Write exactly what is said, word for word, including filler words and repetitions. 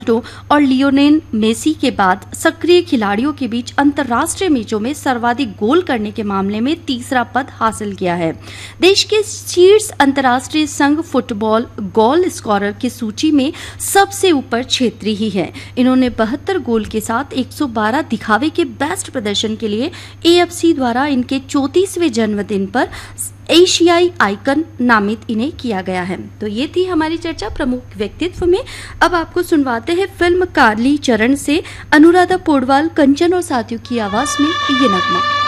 और Lionel Messi के बाद सक्रिय खिलाड़ियों के बीच अंतर्राष्ट्रीय मैचों में सर्वाधिक गोल करने के मामले में तीसरा पद हासिल किया है। देश के शीर्ष अंतर्राष्ट्रीय संघ फुटबॉल गोल स्कोरर की सूची में सबसे ऊपर छेत्री ही है। इन्होंने बहत्तर गोल के साथ एक सौ बारह दिखावे के बेस्ट प्रदर्शन के लिए एएफसी द्वारा इनके चौंतीसवें जन्मदिन पर एशियाई आइकन नामित इन्हें किया गया है। तो ये थी हमारी चर्चा प्रमुख व्यक्तित्व में। अब आपको सुनवाते हैं फिल्म काली चरण से अनुराधा पौडवाल, कंचन और साथियों की आवाज में ये नगमा।